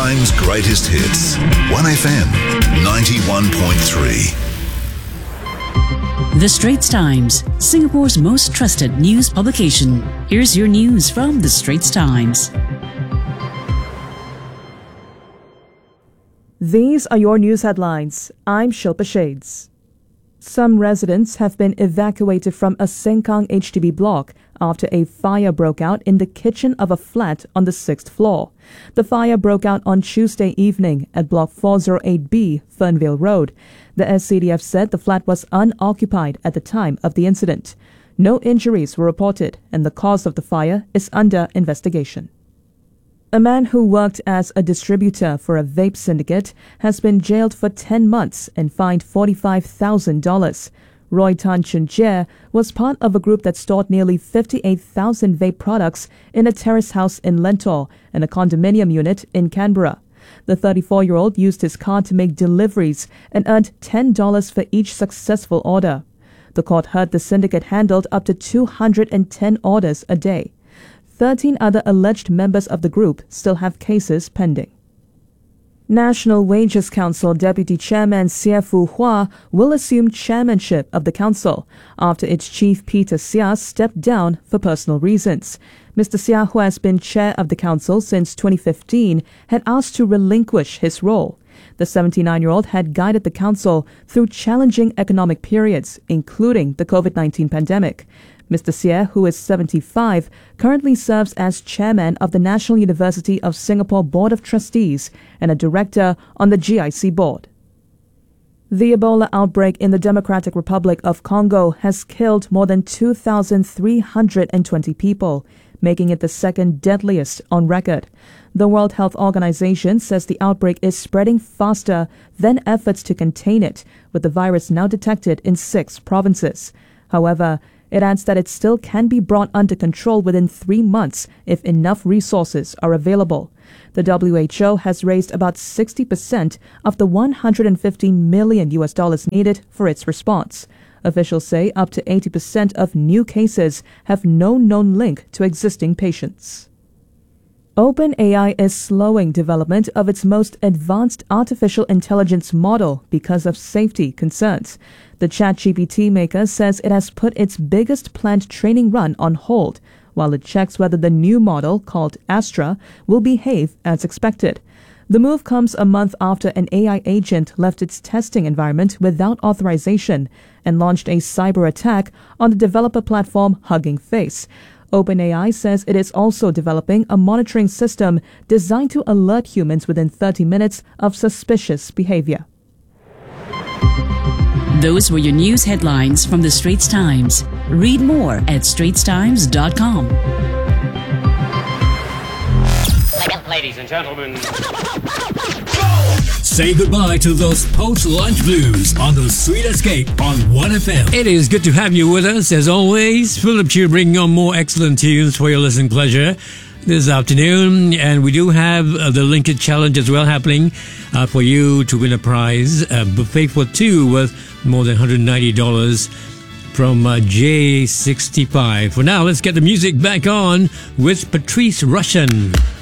Times greatest hits. 1FM 91.3. The Straits Times, Singapore's most trusted news publication. Here's your news from The Straits Times. These are your news headlines. I'm Shilpa Shades. Some residents have been evacuated from a Sengkang HDB block after a fire broke out in the kitchen of a flat on the 6th floor. The fire broke out on Tuesday evening at Block 408B, Fernvale Road. The SCDF said the flat was unoccupied at the time of the incident. No injuries were reported, and the cause of the fire is under investigation. A man who worked as a distributor for a vape syndicate has been jailed for 10 months and fined $45,000. Roy Tan Chun Jie was part of a group that stored nearly 58,000 vape products in a terrace house in Lentor and a condominium unit in Canberra. The 34-year-old used his car to make deliveries and earned $10 for each successful order. The court heard the syndicate handled up to 210 orders a day. 13 other alleged members of the group still have cases pending. National Wages Council Deputy Chairman Sia Fu Hua will assume chairmanship of the council after its chief Peter Sia stepped down for personal reasons. Mr. Sia, who has been chair of the council since 2015, had asked to relinquish his role. The 79-year-old had guided the council through challenging economic periods, including the COVID-19 pandemic. Mr. Sia, who is 75, currently serves as chairman of the National University of Singapore Board of Trustees and a director on the GIC board. The Ebola outbreak in the Democratic Republic of Congo has killed more than 2,320 people, making it the second deadliest on record. The World Health Organization says the outbreak is spreading faster than efforts to contain it, with the virus now detected in 6 provinces. However, it adds that it still can be brought under control within 3 months if enough resources are available. The WHO has raised about 60% of the $115 million needed for its response. Officials say up to 80% of new cases have no known link to existing patients. OpenAI is slowing development of its most advanced artificial intelligence model because of safety concerns. The ChatGPT maker says it has put its biggest planned training run on hold, while it checks whether the new model, called Astra, will behave as expected. The move comes a month after an AI agent left its testing environment without authorization and launched a cyber attack on the developer platform Hugging Face. OpenAI says it is also developing a monitoring system designed to alert humans within 30 minutes of suspicious behavior. Those were your news headlines from The Straits Times. Read more at straitstimes.com. Ladies and gentlemen, say goodbye to those post-lunch blues on the Sweet Escape on 1FM. It is good to have you with us, as always. Philip Chu bringing on more excellent tunes for your listening pleasure this afternoon. And we do have the Linkage Challenge as well happening for you to win a prize. A buffet for 2 worth more than $190 from J65. For now, let's get the music back on with Patrice Rushen.